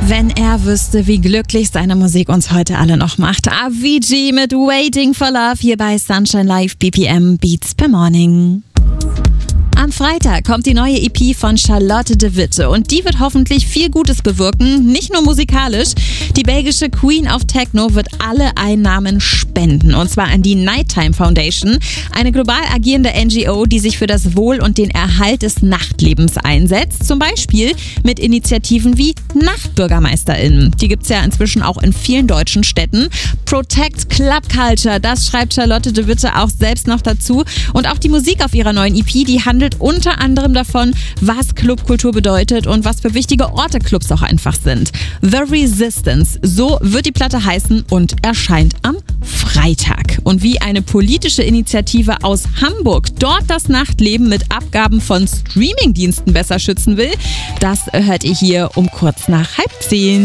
Wenn er wüsste, wie glücklich seine Musik uns heute alle noch macht. Avicii mit Waiting for Love hier bei Sunshine Live BPM Beats per Morning. Am Freitag kommt die neue EP von Charlotte de Witte und die wird hoffentlich viel Gutes bewirken, nicht nur musikalisch. Die belgische Queen of Techno wird alle Einnahmen spenden und zwar an die Nighttime Foundation, eine global agierende NGO, die sich für das Wohl und den Erhalt des Nachtlebens einsetzt, zum Beispiel mit Initiativen wie NachtbürgermeisterInnen. Die gibt es ja inzwischen auch in vielen deutschen Städten. Protect Club Culture, das schreibt Charlotte de Witte auch selbst noch dazu und auch die Musik auf ihrer neuen EP, die handelt unter anderem davon, was Clubkultur bedeutet und was für wichtige Orte Clubs auch einfach sind. The Resistance, so wird die Platte heißen und erscheint am Freitag. Und wie eine politische Initiative aus Hamburg dort das Nachtleben mit Abgaben von Streamingdiensten besser schützen will, das hört ihr hier um kurz nach 9:30.